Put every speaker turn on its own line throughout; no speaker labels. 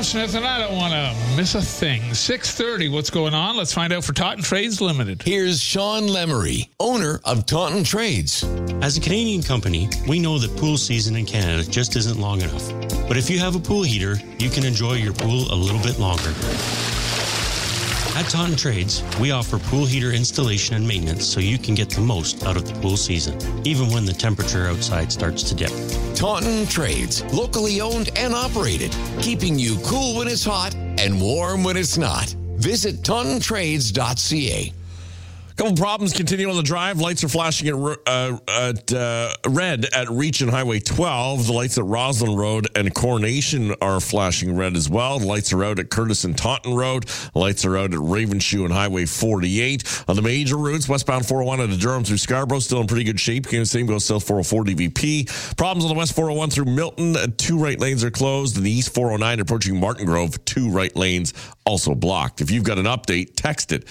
Jeff Smith, and I don't want to miss a thing. 6:30, what's going on? Let's find out for Taunton Trades Limited.
Here's Sean Lemery, owner of Taunton Trades.
As a Canadian company, we know that pool season in Canada just isn't long enough. But if you have a pool heater, you can enjoy your pool a little bit longer. At Taunton Trades, we offer pool heater installation and maintenance so you can get the most out of the pool season, even when the temperature outside starts to dip.
Taunton Trades, locally owned and operated, keeping you cool when it's hot and warm when it's not. Visit tauntontrades.ca.
Couple problems continue on the drive. Lights are flashing at red at Reach and Highway 12. The lights at Roslyn Road and Coronation are flashing red as well. The lights are out at Curtis and Taunton Road. The lights are out at Ravenshoe and Highway 48. On the major routes, westbound 401 out of Durham through Scarborough, still in pretty good shape. Same goes south 404 DVP. Problems on the west 401 through Milton. 2 right lanes are closed. And the east 409 approaching Martin Grove, 2 right lanes also blocked. If you've got an update, text it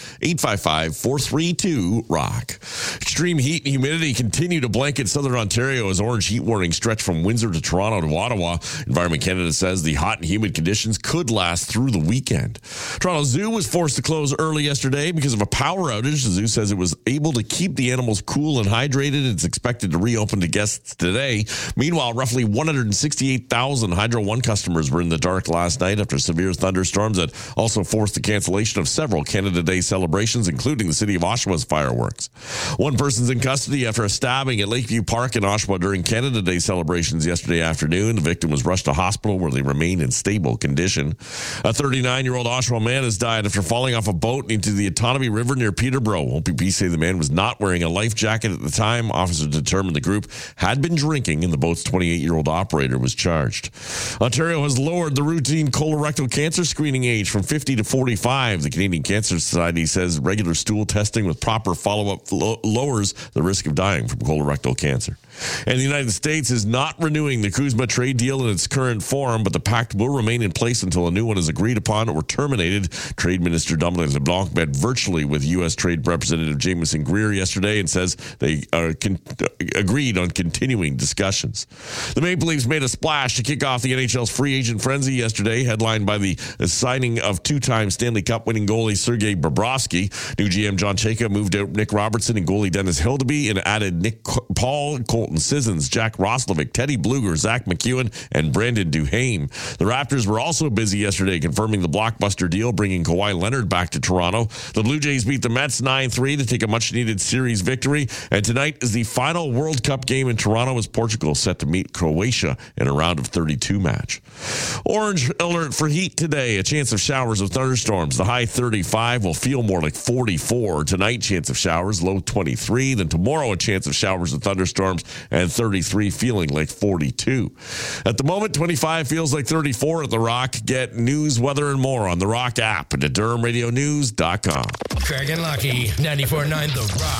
855-432-ROCK. Extreme heat and humidity continue to blanket southern Ontario as orange heat warnings stretch from Windsor to Toronto to Ottawa. Environment Canada says the hot and humid conditions could last through the weekend. Toronto Zoo was forced to close early yesterday because of a power outage. The zoo says it was able to keep the animals cool and hydrated. It's expected to reopen to guests today. Meanwhile, roughly 168,000 Hydro One customers were in the dark last night after severe thunderstorms that also forced the cancellation of several Canada Day celebrations, including the city of Oshawa's fireworks. One person's in custody after a stabbing at Lakeview Park in Oshawa during Canada Day celebrations yesterday afternoon. The victim was rushed to hospital where they remain in stable condition. A 39-year-old Oshawa man has died after falling off a boat into the Otonabee River near Peterborough. OPP say the man was not wearing a life jacket at the time. Officers determined the group had been drinking and the boat's 28-year-old operator was charged. Ontario has lowered the routine colorectal cancer screening age from 50 to 45. The Canadian Cancer Society says regular stool testing with proper follow-up lowers the risk of dying from colorectal cancer. And the United States is not renewing the CUSMA trade deal in its current form, but the pact will remain in place until a new one is agreed upon or terminated. Trade Minister Dominic LeBlanc met virtually with U.S. Trade Representative Jameson Greer yesterday and says they agreed on continuing discussions. The Maple Leafs made a splash to kick off the NHL's free agent frenzy yesterday, headlined by the signing of two-time Stanley Cup winning goalie Sergei Bobrovsky. New GM John Chayka moved out Nick Robertson and goalie Dennis Hildeby and added Nick Paul, Colton Sissons, Jack Roslovic, Teddy Bluger, Zach McEwen, and Brandon Duhaime. The Raptors were also busy yesterday confirming the blockbuster deal, bringing Kawhi Leonard back to Toronto. The Blue Jays beat the Mets 9-3 to take a much-needed series victory. And tonight is the final World Cup game in Toronto as Portugal set to meet Croatia in a round of 32 match. Orange alert for heat today. A chance of showers with thunderstorms. The high 35 will feel more like 44. Tonight, chance of showers, low 23. Then tomorrow, a chance of showers with thunderstorms and 33 feeling like 42. At the moment, 25 feels like 34 at The Rock. Get news, weather, and more on The Rock app and at DurhamRadioNews.com.
Craig and Lucky, 94.9 The Rock.